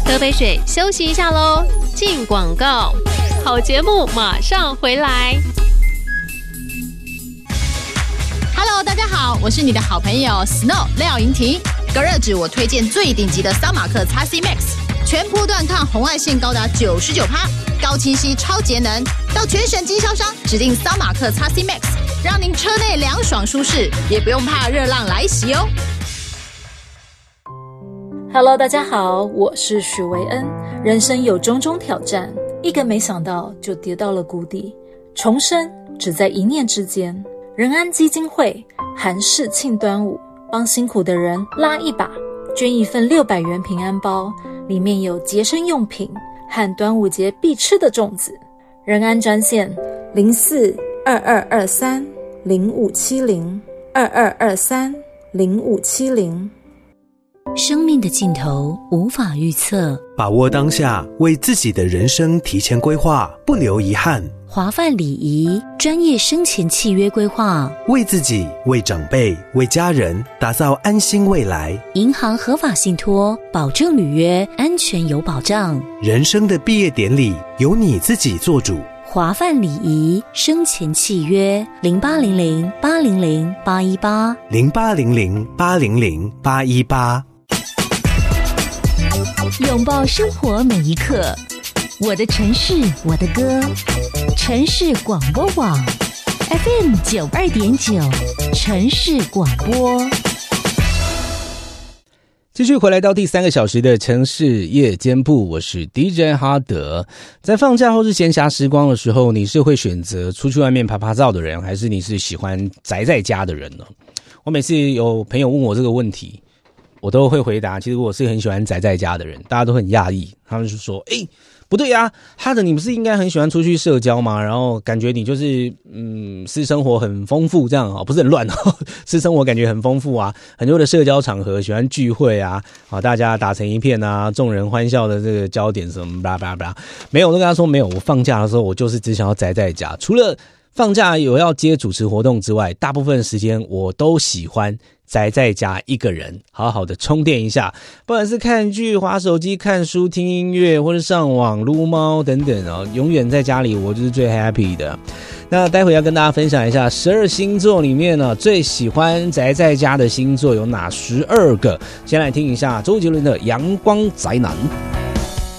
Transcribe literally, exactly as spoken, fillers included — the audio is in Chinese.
喝杯水休息一下咯，进广告。好节目马上回来。 Hello， 大家好，我是你的好朋友 Snow 廖莹婷。隔热纸我推荐最顶级的桑马克 X C Max， 全波段抗红外线高达 百分之九十九， 高清晰超节能。到全省经销商指定桑马克 X C Max， 让您车内凉爽舒适，也不用怕热浪来袭哦。 Hello， 大家好，我是许维恩。人生有种种挑战，一个没想到就跌到了谷底，重生只在一念之间。仁安基金会韩式庆端午，帮辛苦的人拉一把，捐一份六百元平安包，里面有节生用品和端午节必吃的粽子。仁安专线零四二二二三零五七零二二二三零五七零。 生命的尽头无法预测， 把握当下，为自己的人生提前规划，不留遗憾。 华范礼仪专业生前契约规划， 为自己、为长辈、为家人打造安心未来。 银行合法信托，保证履约，安全有保障。 人生的毕业典礼由你自己做主。 华范礼仪生前契约零八零零八零零八一八零八零零八零零八一八。 拥抱生活每一刻，我的城市我的歌，城市广播网 F M 九二点九，城市广播。 继续回来到第三个小时的城市夜间部，我是 D J 哈德。在放假或是闲暇时光的时候，你是会选择出去外面爬爬照的人，还是你是喜欢宅在家的人呢？我每次有朋友问我这个问题，我都会回答，其实我是很喜欢宅在家的人，大家都很讶异，他们就说：“哎、欸，不对啊，哈德，你不是应该很喜欢出去社交吗？然后感觉你就是嗯，私生活很丰富，这样啊，不是很乱哦，私生活感觉很丰富啊，很多的社交场合，喜欢聚会啊，啊，大家打成一片啊，众人欢笑的这个焦点什么巴拉巴拉，没有，我都跟他说没有，我放假的时候我就是只想要宅在家，除了放假有要接主持活动之外，大部分时间我都喜欢宅在家一个人好好的充电一下，不管是看剧、滑手机、看书、听音乐，或是上网撸猫等等哦，永远在家里我就是最 happy 的。那待会要跟大家分享一下十二星座里面呢，最喜欢宅在家的星座有哪十二个，先来听一下周杰伦的阳光宅男。